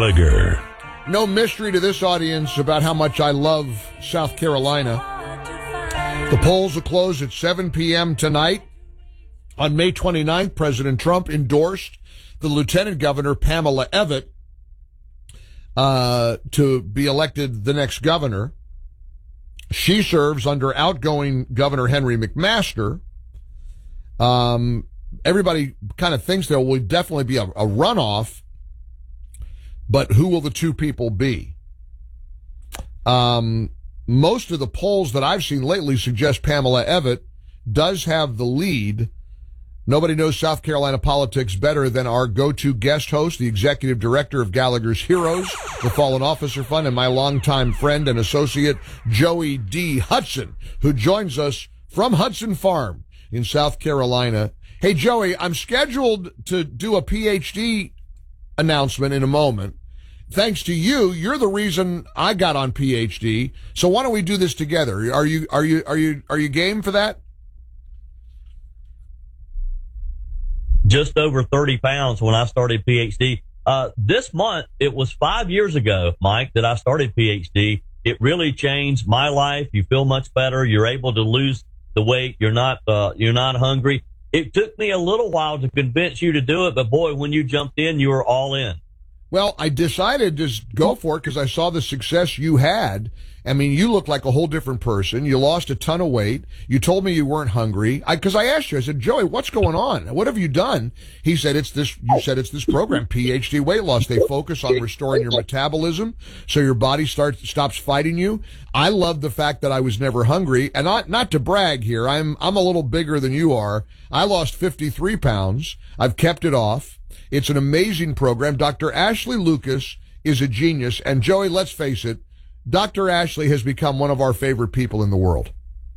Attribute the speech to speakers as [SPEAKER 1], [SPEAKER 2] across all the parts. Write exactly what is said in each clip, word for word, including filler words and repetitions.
[SPEAKER 1] Gallagher.
[SPEAKER 2] No mystery to this audience about how much I love South Carolina. The polls will close at seven p.m. tonight. On May twenty-ninth, President Trump endorsed the Lieutenant Governor, Pamela Evette, uh, to be elected the next governor. She serves under outgoing Governor Henry McMaster. Um, everybody kind of thinks there will definitely be a, a runoff, but who will the two people be? Um, most of the polls that I've seen lately suggest Pamela Evette does have the lead. Nobody knows South Carolina politics better than our go-to guest host, the executive director of Gallagher's Heroes, the Fallen Officer Fund, and my longtime friend and associate, Joey D. Hudson, who joins us from Hudson Farm in South Carolina. Hey, Joey, I'm scheduled to do a P H D announcement in a moment. Thanks to you, you're the reason I got on P H D. So why don't we do this together? Are you are you are you are you game for that?
[SPEAKER 3] Just over thirty pounds when I started P H D. Uh, this month, it was five years ago, Mike, that I started P H D. It really changed my life. You feel much better. You're able to lose the weight. You're not, uh, you're not hungry. It took me a little while to convince you to do it, but boy, when you jumped in, you were all in.
[SPEAKER 2] Well, I decided to just go for it because I saw the success you had. I mean, you look like a whole different person. You lost a ton of weight. You told me you weren't hungry. I, cause I asked you, I said, Joey, what's going on? What have you done? He said, it's this, you said it's this program, P H D Weight Loss. They focus on restoring your metabolism so your body starts, stops fighting you. I love the fact that I was never hungry, and not, not to brag here. I'm, I'm a little bigger than you are. I lost fifty-three pounds. I've kept it off. It's an amazing program. Doctor Ashley Lucas is a genius. And Joey, let's face it, Doctor Ashley has become one of our favorite people in the world.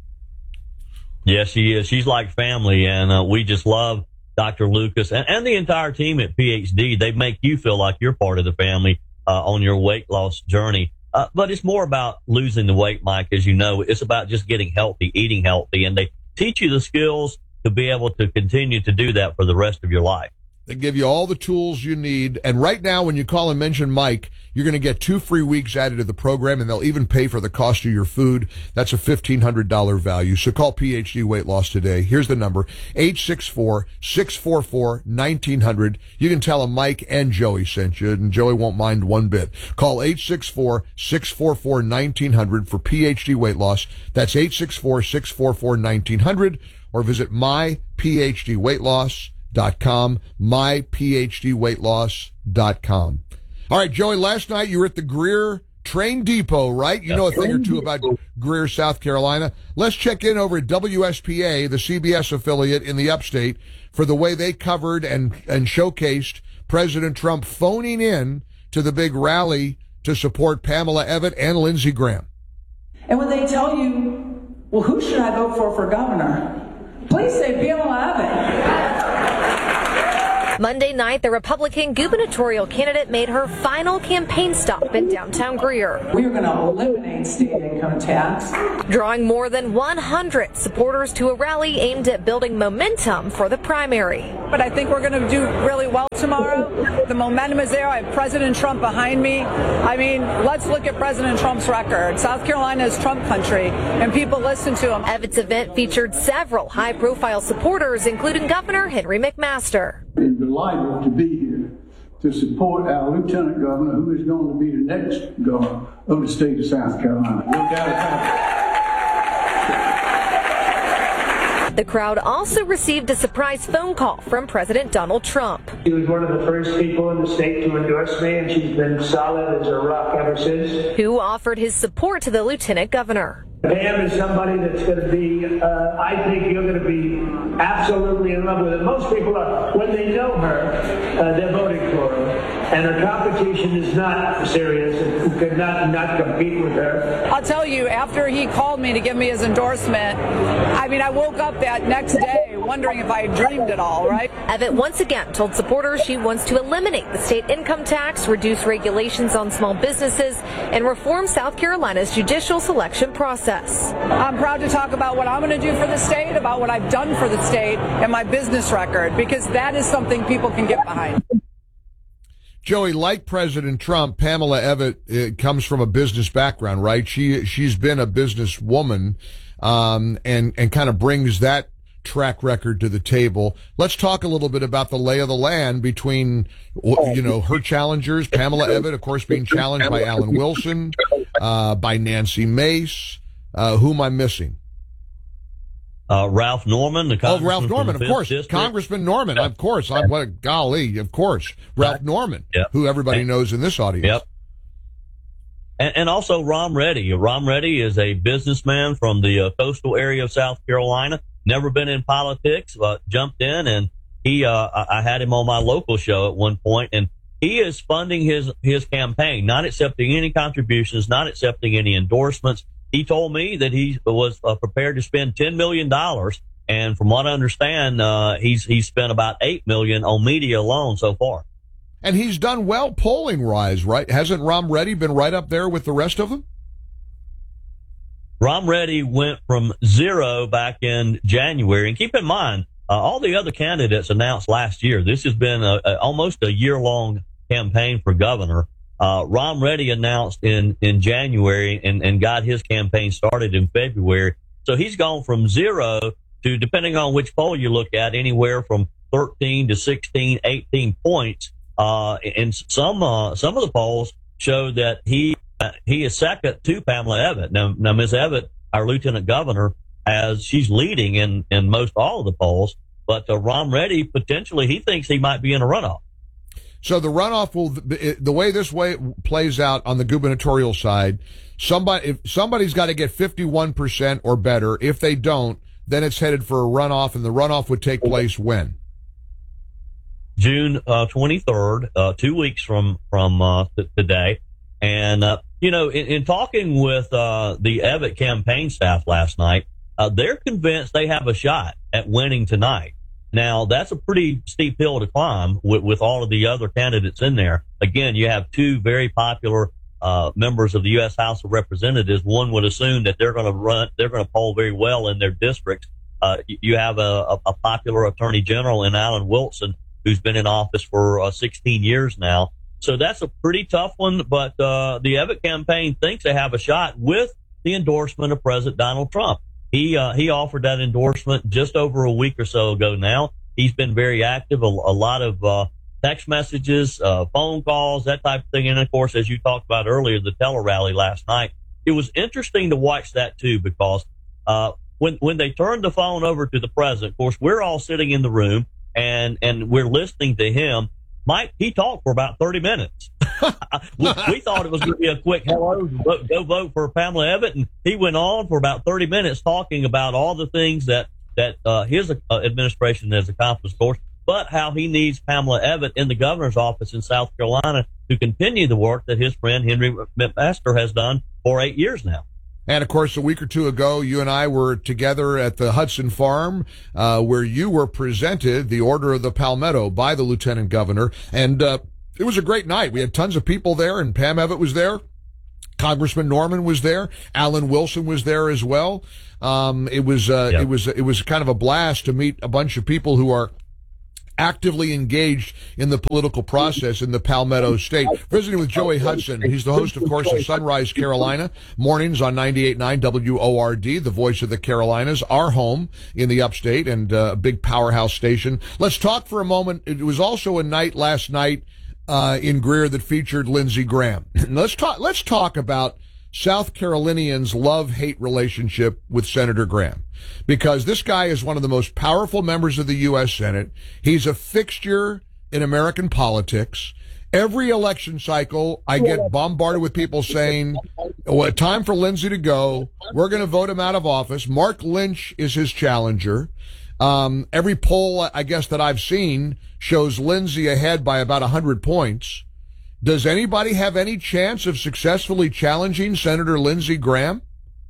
[SPEAKER 3] Yes, she is. She's like family, and uh, we just love Doctor Lucas and, and the entire team at P H D. They make you feel like you're part of the family uh, on your weight loss journey. Uh, but it's more about losing the weight, Mike, as you know. It's about just getting healthy, eating healthy, and they teach you the skills to be able to continue to do that for the rest of your life.
[SPEAKER 2] They give you all the tools you need. And right now, when you call and mention Mike, you're going to get two free weeks added to the program, and they'll even pay for the cost of your food. That's a fifteen hundred dollars value. So call P H D Weight Loss today. Here's the number, eight six four, six four four, one nine zero zero. You can tell them Mike and Joey sent you, and Joey won't mind one bit. Call eight six four, six four four, one nine zero zero for P H D Weight Loss. That's eight six four, six four four, one nine zero zero, or visit my P H D weight loss dot com, my P H D weight loss dot com. All right, Joey, last night you were at the Greer Train Depot, right? You know a thing or two about Greer, South Carolina. Let's check in over at W S P A, the C B S affiliate in the upstate, for the way they covered and, and showcased President Trump phoning in to the big rally to support Pamela Evette and Lindsey Graham.
[SPEAKER 4] And when they tell you, well, who should I vote for for governor? Please say Pamela Evette.
[SPEAKER 5] Monday night, the Republican gubernatorial candidate made her final campaign stop in downtown Greer.
[SPEAKER 4] We are going to eliminate state income tax,
[SPEAKER 5] drawing more than one hundred supporters to a rally aimed at building momentum for the primary.
[SPEAKER 6] But I think we're going to do really well tomorrow. The momentum is there. I have President Trump behind me. I mean, let's look at President Trump's record. South Carolina is Trump country, and people listen to him.
[SPEAKER 5] Evette's event featured several high-profile supporters, including Governor Henry McMaster.
[SPEAKER 7] I'm delighted to be here to support our Lieutenant Governor, who is going to be the next governor of the state of South Carolina. No doubt about it.
[SPEAKER 5] The crowd also received a surprise phone call from President Donald Trump.
[SPEAKER 8] She was one of the first people in the state to endorse me, and she's been solid as a rock ever since.
[SPEAKER 5] Who offered his support to the Lieutenant Governor.
[SPEAKER 8] Pam is somebody that's going to be, uh, I think you're going to be absolutely in love with her. Most people are, when they know her, uh, they're voting for her. And her competition is not serious and could not, not compete with her.
[SPEAKER 6] I'll tell you, after he called me to give me his endorsement, I mean, I woke up that next day wondering if I had dreamed it all, right?
[SPEAKER 5] Evette once again told supporters she wants to eliminate the state income tax, reduce regulations on small businesses, and reform South Carolina's judicial selection process.
[SPEAKER 6] I'm proud to talk about what I'm going to do for the state, about what I've done for the state, and my business record, because that is something people can get behind.
[SPEAKER 2] Joey, like President Trump, Pamela Evette uh, comes from a business background, right? She she's been a businesswoman, um, and and kind of brings that track record to the table. Let's talk a little bit about the lay of the land between, you know, her challengers, Pamela Evette, of course, being challenged by Alan Wilson, uh, by Nancy Mace. Uh, who am I missing?
[SPEAKER 3] Uh, Ralph Norman, the
[SPEAKER 2] oh, Ralph Norman, of course,
[SPEAKER 3] district.
[SPEAKER 2] Congressman Norman, yep. of course. I'm what a golly, of course, Ralph Norman,
[SPEAKER 3] yep.
[SPEAKER 2] who everybody and, knows in this audience.
[SPEAKER 3] Yep. And, and also Rom Reddy. Rom Reddy is a businessman from the uh, coastal area of South Carolina. Never been in politics, but jumped in, and he. Uh, I, I had him on my local show at one point, and he is funding his his campaign, not accepting any contributions, not accepting any endorsements. He told me that he was uh, prepared to spend ten million dollars, and from what I understand, uh, he's he's spent about eight million dollars on media alone so far.
[SPEAKER 2] And he's done well polling-wise, right? Hasn't Rom Reddy been right up there with the rest of them?
[SPEAKER 3] Rom Reddy went from zero back in January, and keep in mind, uh, all the other candidates announced last year. This has been a, a, almost a year-long campaign for governor. Uh, Rom Reddy announced in, in January and, and got his campaign started in February. So he's gone from zero to, depending on which poll you look at, anywhere from thirteen to sixteen, eighteen points. Uh, and some, uh, some of the polls show that he, uh, he is second to Pamela Evette. Now, now Miz Evette, our lieutenant governor, as she's leading in, in most all of the polls, but uh, Rom Reddy, potentially, he thinks he might be in a runoff.
[SPEAKER 2] So the runoff will, the way this way plays out on the gubernatorial side, somebody, if somebody's got to get fifty-one percent or better. If they don't, then it's headed for a runoff, and the runoff would take place when?
[SPEAKER 3] June uh, twenty-third, uh, two weeks from, from uh, th- today. And, uh, you know, in, in talking with uh, the Evette campaign staff last night, uh, they're convinced they have a shot at winning tonight. Now, that's a pretty steep hill to climb with, with all of the other candidates in there. Again, you have two very popular uh, members of the U S House of Representatives. One would assume that they're going to run, they're going to poll very well in their districts. Uh, you have a, a popular attorney general in Alan Wilson, who's been in office for uh, sixteen years now. So that's a pretty tough one. But uh, the Evette campaign thinks they have a shot with the endorsement of President Donald Trump. He uh, he offered that endorsement just over a week or so ago now. He's been very active, a, a lot of uh, text messages, uh, phone calls, that type of thing. And, of course, as you talked about earlier, the tele-rally last night. It was interesting to watch that, too, because uh, when when they turned the phone over to the president, of course, we're all sitting in the room, and, and we're listening to him. Mike, he talked for about thirty minutes. we, we thought it was going to be a quick hello, go vote for Pamela Evette, and he went on for about thirty minutes talking about all the things that that uh, his uh, administration has accomplished, of course, but how he needs Pamela Evette in the governor's office in South Carolina to continue the work that his friend Henry McMaster has done for eight years now.
[SPEAKER 2] And, of course, a week or two ago, you and I were together at the Hudson Farm, uh, where you were presented the Order of the Palmetto by the lieutenant governor. And uh, it was a great night. We had tons of people there, and Pam Evette was there. Congressman Norman was there. Alan Wilson was there as well. Um, it was, uh, yep. it was, it was kind of a blast to meet a bunch of people who are actively engaged in the political process in the Palmetto State. Visiting with Joey Hudson. He's the host, of course, of Sunrise Carolina, mornings on ninety-eight point nine W O R D, the voice of the Carolinas, our home in the upstate, and uh, a big powerhouse station. Let's talk for a moment. It was also a night last night uh, in Greer that featured Lindsey Graham. let's talk. Let's talk about South Carolinians' love-hate relationship with Senator Graham, because this guy is one of the most powerful members of the U S Senate. He's a fixture in American politics. Every election cycle, I get bombarded with people saying, well, time for Lindsey to go. We're going to vote him out of office. Mark Lynch is his challenger. Um, every poll, I guess, that I've seen shows Lindsey ahead by about one hundred points. Does anybody have any chance of successfully challenging Senator Lindsey Graham?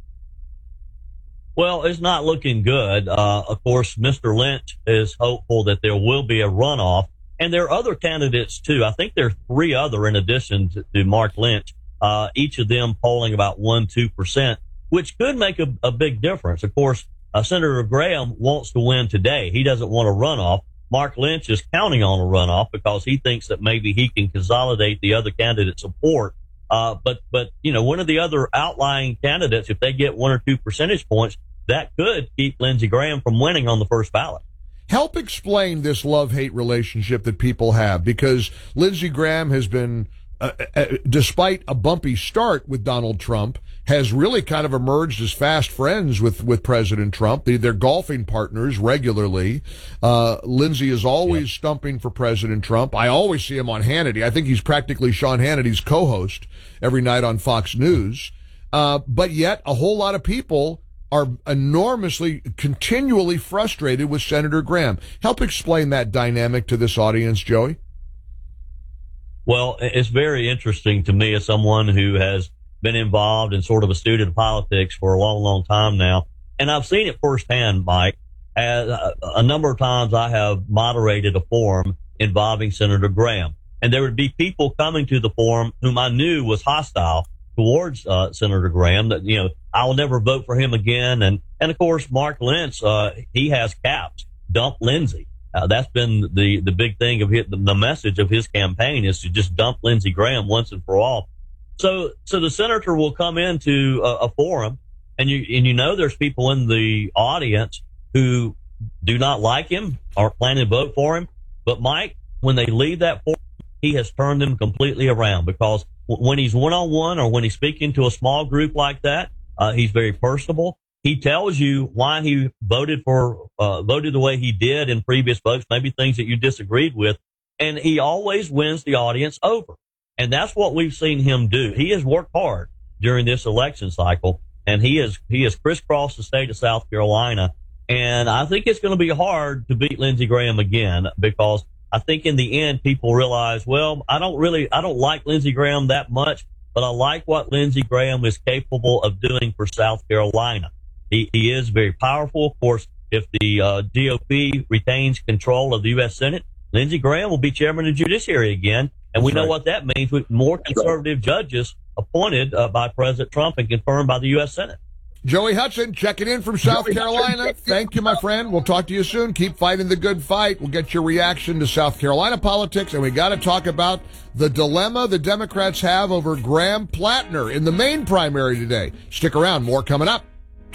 [SPEAKER 3] Well, it's not looking good. Uh, of course, Mister Lynch is hopeful that there will be a runoff. And there are other candidates, too. I think there are three other in addition to, to Mark Lynch, uh, each of them polling about one, two percent, which could make a, a big difference. Of course, uh, Senator Graham wants to win today. He doesn't want a runoff. Mark Lynch is counting on a runoff because he thinks that maybe he can consolidate the other candidate's support. Uh, but, but, you know, one of the other outlying candidates, if they get one or two percentage points, that could keep Lindsey Graham from winning on the first ballot.
[SPEAKER 2] Help explain this love-hate relationship that people have, because Lindsey Graham has been, uh, uh, despite a bumpy start with Donald Trump, has really kind of emerged as fast friends with, with President Trump. They, they're golfing partners regularly. Uh, Lindsey is always yeah. stumping for President Trump. I always see him on Hannity. I think he's practically Sean Hannity's co-host every night on Fox News. Uh, but yet a whole lot of people are enormously, continually frustrated with Senator Graham. Help explain that dynamic to this audience, Joey.
[SPEAKER 3] Well, it's very interesting to me as someone who has been involved in sort of a student of politics for a long, long time now. And I've seen it firsthand, Mike. As a, a number of times I have moderated a forum involving Senator Graham. And there would be people coming to the forum whom I knew was hostile towards uh, Senator Graham, that, you know, I'll never vote for him again. And, and of course, Mark Lynch, uh, he has caps. Dump Lindsey. Uh, that's been the, the big thing of his, the message of his campaign is to just dump Lindsey Graham once and for all. So, so the senator will come into a, a forum, and you, and you know, there's people in the audience who do not like him, aren't planning to vote for him. But Mike, when they leave that forum, he has turned them completely around, because w- when he's one-on-one or when he's speaking to a small group like that, uh, he's very personable. He tells you why he voted for, uh, voted the way he did in previous votes, maybe things that you disagreed with. And he always wins the audience over. And that's what we've seen him do. He has worked hard during this election cycle, and he has, he has crisscrossed the state of South Carolina. And I think it's going to be hard to beat Lindsey Graham again, because I think in the end, people realize, well, I don't really, I don't like Lindsey Graham that much, but I like what Lindsey Graham is capable of doing for South Carolina. He, he is very powerful. Of course, if the uh, G O P retains control of the U S Senate, Lindsey Graham will be chairman of the judiciary again. And we That's know right. what that means with more conservative judges appointed uh, by President Trump and confirmed by the U S Senate.
[SPEAKER 2] Joey Hudson checking in from South Carolina. Thank you, my friend. We'll talk to you soon. Keep fighting the good fight. We'll get your reaction to South Carolina politics, and we got to talk about the dilemma the Democrats have over Graham Plattner in the Maine primary today. Stick around. More coming up.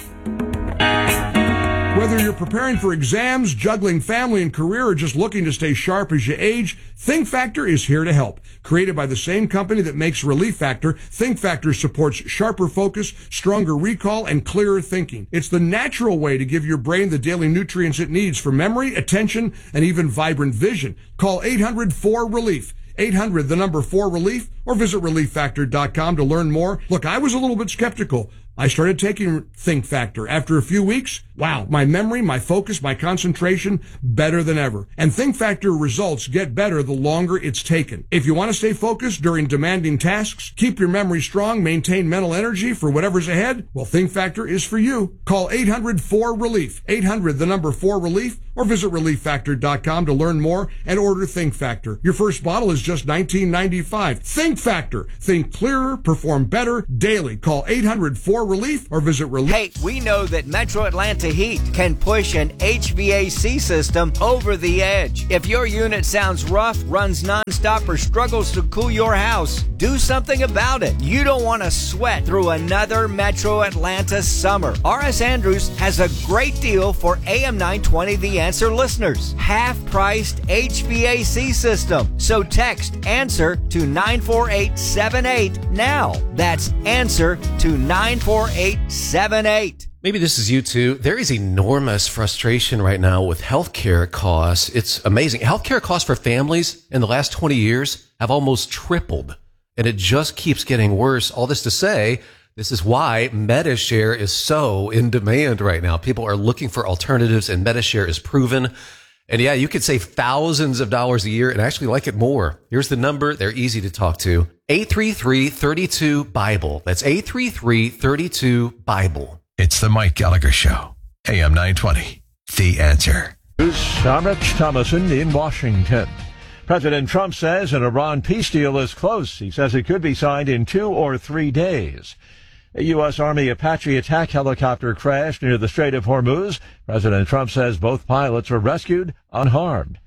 [SPEAKER 2] Whether you're preparing for exams, juggling family and career, or just looking to stay sharp as you age, Think Factor is here to help. Created by the same company that makes Relief Factor, Think Factor supports sharper focus, stronger recall, and clearer thinking. It's the natural way to give your brain the daily nutrients it needs for memory, attention, and even vibrant vision. Call eight hundred four relief. eight hundred, the number four relief, or visit relief factor dot com to learn more. Look, I was a little bit skeptical. I started taking Think Factor. After a few weeks, wow, my memory, my focus, my concentration, better than ever. And Think Factor results get better the longer it's taken. If you want to stay focused during demanding tasks, keep your memory strong, maintain mental energy for whatever's ahead, well, Think Factor is for you. Call eight hundred four relief. eight hundred, the number four relief, or visit relief factor dot com to learn more and order Think Factor. Your first bottle is just nineteen ninety-five. Think Factor. Think clearer, perform better daily. Call eight hundred four relief or visit relief.
[SPEAKER 1] Hey, we know that Metro Atlanta Heat can push an H V A C system over the edge. If your unit sounds rough, runs nonstop, or struggles to cool your house, do something about it. You don't want to sweat through another Metro Atlanta summer. R S Andrews has a great deal for A M nine twenty The Answer listeners. Half-priced H V A C system. So text ANSWER to nine four eight seven eight now. That's ANSWER to nine four eight seven eight.
[SPEAKER 9] Maybe this is you too. There is enormous frustration right now with healthcare costs. It's amazing. Healthcare costs for families in the last twenty years have almost tripled, and it just keeps getting worse. All this to say, this is why Medi-Share is so in demand right now. People are looking for alternatives, and Medi-Share is proven. And yeah, you could save thousands of dollars a year and actually like it more. Here's the number. They're easy to talk to. eight three three, three two, BIBLE. That's eight three three, three two, BIBLE.
[SPEAKER 10] It's the Mike Gallagher Show. A M nine twenty. The Answer.
[SPEAKER 11] I'm Rich Thomason in Washington. President Trump says an Iran peace deal is close. He says it could be signed in two or three days. A U S. Army Apache attack helicopter crashed near the Strait of Hormuz. President Trump says both pilots were rescued unharmed.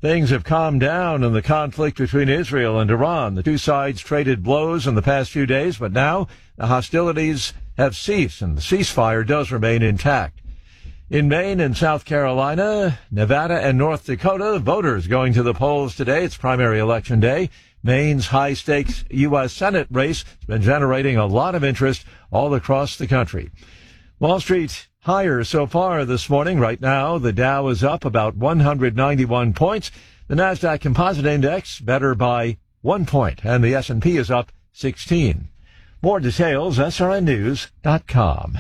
[SPEAKER 11] Things have calmed down in the conflict between Israel and Iran. The two sides traded blows in the past few days, but now the hostilities have ceased and the ceasefire does remain intact. In Maine and South Carolina, Nevada and North Dakota, voters going to the polls today. It's primary election day. Maine's high-stakes U S Senate race has been generating a lot of interest all across the country. Wall Street higher so far this morning. Right now, the Dow is up about one hundred ninety-one points. The NASDAQ Composite Index better by one point, and the S and P is up sixteen. More details, S R N news dot com.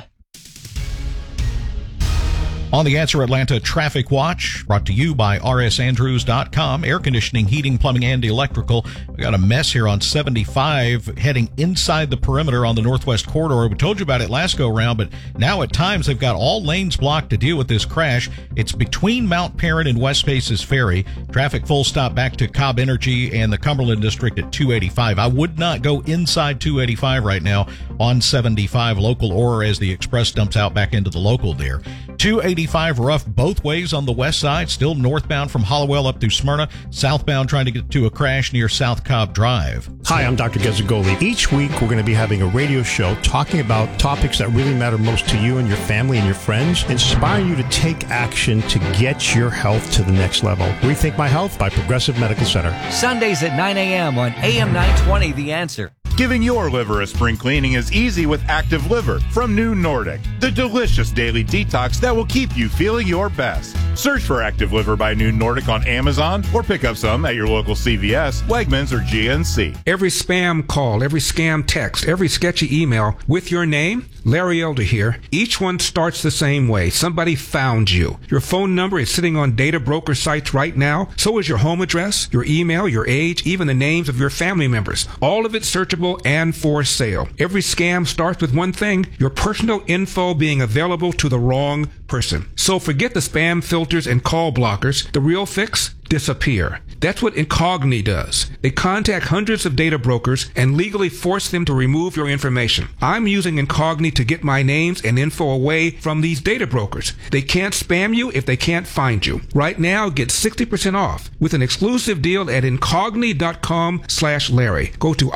[SPEAKER 12] On the Answer Atlanta Traffic Watch, brought to you by R S Andrews dot com, air conditioning, heating, plumbing, and electrical. We got a mess here on seventy-five heading inside the perimeter on the Northwest Corridor. We told you about it last go around, but now at times they've got all lanes blocked to deal with this crash. It's between Mount Parent and West Paces Ferry. Traffic full stop back to Cobb Energy and the Cumberland District at two eighty-five. I would not go inside two eighty-five right now on seventy-five local, or as the express dumps out back into the local there. two eighty-five rough both ways on the west side, still northbound from Hollowell up through Smyrna, southbound trying to get to a crash near South Cobb Drive.
[SPEAKER 13] Hi, I'm Doctor Gazzagoli. Each week we're going to be having a radio show talking about topics that really matter most to you and your family and your friends, inspiring you to take action to get your health to the next level. Rethink My Health by Progressive Medical Center.
[SPEAKER 1] Sundays at nine a.m. on A M nine twenty, The Answer.
[SPEAKER 14] Giving your liver a spring cleaning is easy with Active Liver from New Nordic, the delicious daily detox that will keep you feeling your best. Search for Active Liver by New Nordic on Amazon or pick up some at your local C V S, Wegmans, or G N C.
[SPEAKER 15] Every spam call, every scam text, every sketchy email with your name, Larry Elder here, each one starts the same way. Somebody found you. Your phone number is sitting on data broker sites right now. So is your home address, your email, your age, even the names of your family members. All of it searchable and for sale. Every scam starts with one thing, your personal info being available to the wrong person. So forget the spam filters and call blockers. The real fix? Disappear. That's what Incogni does. They contact hundreds of data brokers and legally force them to remove your information. I'm using Incogni to get my names and info away from these data brokers. They can't spam you if they can't find you. Right now, get sixty percent off with an exclusive deal at Incogni.com slash Larry. Go to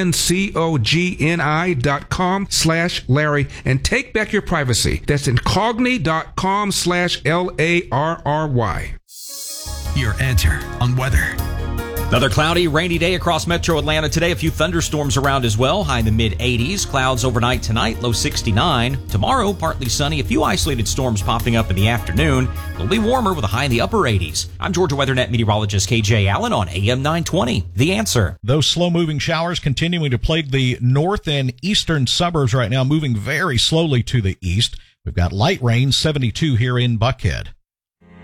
[SPEAKER 15] I-N-C-O-G-N-I dot com slash Larry and take back your privacy. That's Incogni.com slash L A R R Y.
[SPEAKER 10] Your answer on weather.
[SPEAKER 16] Another cloudy, rainy day across metro Atlanta today. A few thunderstorms around as well. High in the mid eighties. Clouds overnight tonight, low sixty-nine. Tomorrow, partly sunny. A few isolated storms popping up in the afternoon. It'll be warmer with a high in the upper eighties. I'm Georgia WeatherNet meteorologist K J Allen on A M nine twenty. The Answer.
[SPEAKER 12] Those slow-moving showers continuing to plague the north and eastern suburbs right now, moving very slowly to the east. We've got light rain, seventy-two here in Buckhead.